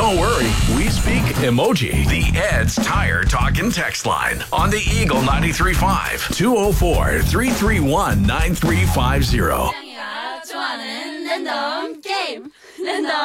Don't worry, we speak emoji. The Ed's Tire Talkin' text line on the Eagle 93.5 204-331-9350. 좋아하는 랜덤 게임 랜덤